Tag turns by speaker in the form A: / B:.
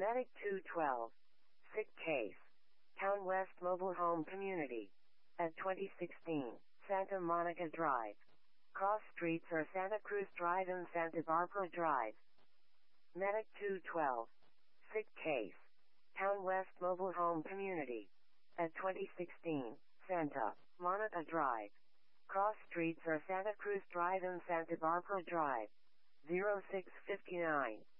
A: Medic 212. Sick case. Town West Mobile Home Community. At 2016 Santa Monica Drive. Cross streets are Santa Cruz Drive and Santa Barbara Drive. Medic 212. Sick case. Town West Mobile Home Community. At 2016 Santa Monica Drive. Cross streets are Santa Cruz Drive and Santa Barbara Drive. 0659.